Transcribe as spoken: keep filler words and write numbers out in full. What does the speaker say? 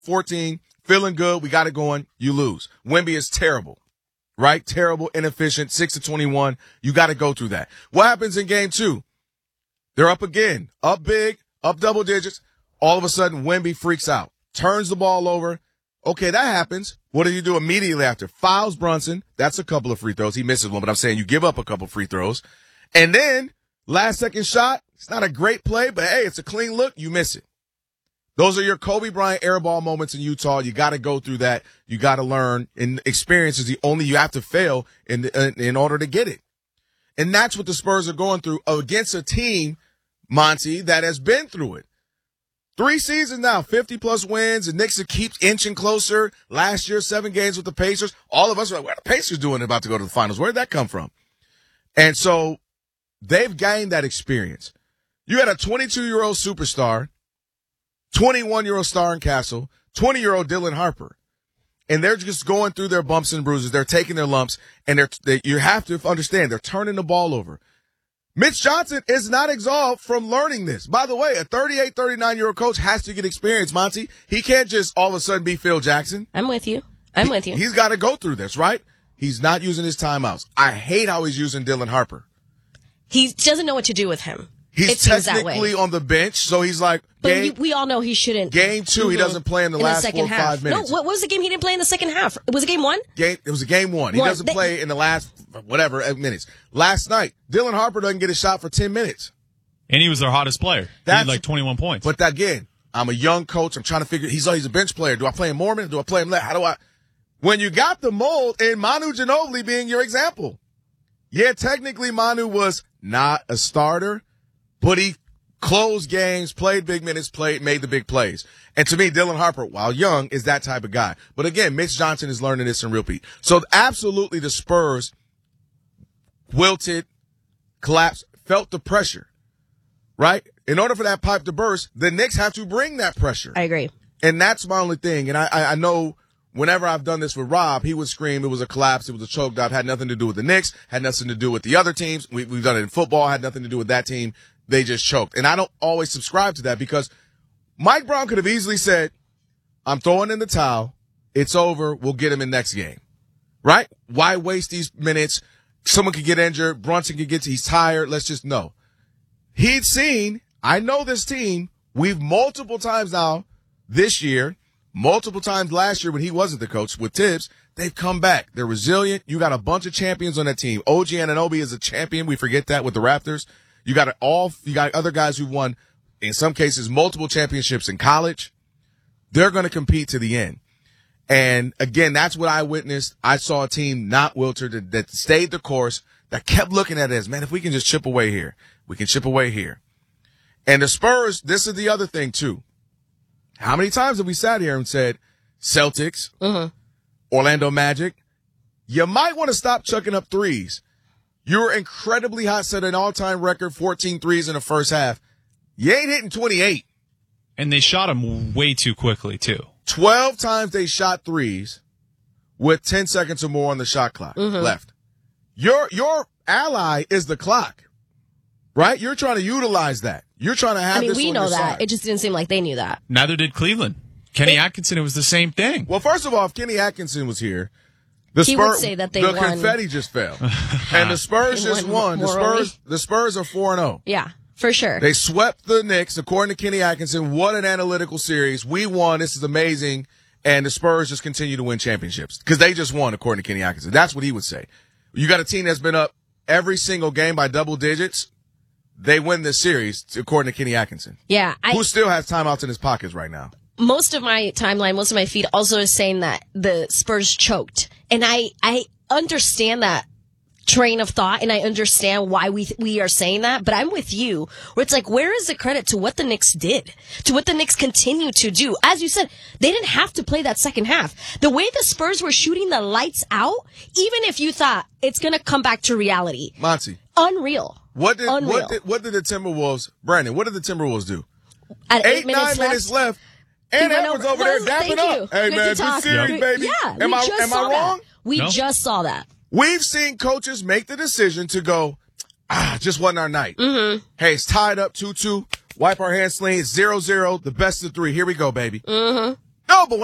fourteen, feeling good. We got it going. You lose. Wemby is terrible, right? Terrible, inefficient, six to twenty-one. You got to go through that. What happens in game two? They're up again, up big, up double digits. All of a sudden, Wemby freaks out, turns the ball over. Okay, that happens. What do you do immediately after? Fouls Brunson. That's a couple of free throws. He misses one, but I'm saying you give up a couple free throws. And then last second shot. It's not a great play, but hey, it's a clean look. You miss it. Those are your Kobe Bryant airball moments in Utah. You got to go through that. You got to learn. And experience is the only you have to fail in, in in order to get it. And that's what the Spurs are going through against a team, Monty, that has been through it. Three seasons now, fifty plus wins, and Knicks keeps inching closer. Last year, seven games with the Pacers. All of us are like, what are the Pacers doing about to go to the finals? Where did that come from? And so they've gained that experience. You had a twenty-two-year-old superstar, twenty-one-year-old Star and Castle, twenty-year-old Dylan Harper. And they're just going through their bumps and bruises. They're taking their lumps, and they're, they, you have to understand, they're turning the ball over. Mitch Johnson is not absolved from learning this. By the way, a thirty-eight, thirty-nine-year-old coach has to get experience, Monty. He can't just all of a sudden be Phil Jackson. I'm with you. I'm he, with you. He's got to go through this, right? He's not using his timeouts. I hate how he's using Dylan Harper. He doesn't know what to do with him. He's it seems that technically way. on the bench, so he's like, But game, we, we all know he shouldn't. Game two, mm-hmm. he doesn't play in the in last the second four or half. five minutes. No, what was the game he didn't play in the second half? Was it game one? Game, it was a game one. He one. doesn't they, play in the last, whatever, minutes. Last night, Dylan Harper doesn't get a shot for ten minutes. And he was their hottest player. That's, he had like twenty-one points. But again, I'm a young coach. I'm trying to figure, he's, he's a bench player. Do I play him more minutes? Do I play him less? How do I? When you got the mold, and Manu Ginobili being your example. Yeah, technically Manu was not a starter, but he closed games, played big minutes, played, made the big plays. And to me, Dylan Harper, while young, is that type of guy. But again, Mitch Johnson is learning this in real beat. So absolutely the Spurs wilted, collapsed, felt the pressure, right? In order for that pipe to burst, the Knicks have to bring that pressure. I agree. And that's my only thing. And I, I know whenever I've done this with Rob, he would scream it was a collapse, it was a choke job, had nothing to do with the Knicks, had nothing to do with the other teams. We, we've done it in football, had nothing to do with that team. They just choked. And I don't always subscribe to that because Mike Brown could have easily said, I'm throwing in the towel. It's over. We'll get him in next game. Right? Why waste these minutes? Someone could get injured. Brunson could get, he's tired. Let's just know. He'd seen, I know this team. We've multiple times now this year, multiple times last year when he wasn't the coach with Tibbs. They've come back. They're resilient. You got a bunch of champions on that team. O G Anunoby is a champion. We forget that with the Raptors. You got all, you got other guys who won, in some cases, multiple championships in college. They're going to compete to the end. And again, that's what I witnessed. I saw a team not wilted that, that stayed the course, that kept looking at it as, man, if we can just chip away here, we can chip away here. And the Spurs, this is the other thing too. How many times have we sat here and said, Celtics, mm-hmm. Orlando Magic, you might want to stop chucking up threes. You're incredibly hot, set an all-time record, fourteen threes in the first half. You ain't hitting twenty-eight. And they shot them way too quickly, too. twelve times they shot threes with ten seconds or more on the shot clock mm-hmm. left. Your your ally is the clock, right? You're trying to utilize that. You're trying to have I mean, this we on know your that. side. It just didn't seem like they knew that. Neither did Cleveland. Kenny Atkinson, it was the same thing. Well, first of all, if Kenny Atkinson was here, the he Spurs, would say that they the won. confetti just fell. And the Spurs just won. The Spurs, the Spurs are four and oh. Yeah, for sure. They swept the Knicks, according to Kenny Atkinson. What an analytical series. We won. This is amazing. And the Spurs just continue to win championships because they just won, according to Kenny Atkinson. That's what he would say. You got a team that's been up every single game by double digits. They win this series, according to Kenny Atkinson. Yeah. I, who still has timeouts in his pockets right now. Most of my timeline, most of my feed also is saying that the Spurs choked. And I, I understand that train of thought and I understand why we we are saying that, but I'm with you where it's like, where is the credit to what the Knicks did, to what the Knicks continue to do? As you said, they didn't have to play that second half. The way the Spurs were shooting the lights out, even if you thought it's going to come back to reality. Monty. Unreal. What did, Unreal. what did, what did the Timberwolves, Brandon, what did the Timberwolves do? At eight, eight minutes nine left, minutes left. And Edwards over, over there dapping up. Hey, Good man, good talk. series, baby. Yeah, am we I, just am saw I wrong? That. We no. just saw that. We've seen coaches make the decision to go, ah, just wasn't our night. Mm-hmm. Hey, it's tied up two two. Wipe our hands clean. zero zero. The best of three. Here we go, baby. Mm-hmm. No, but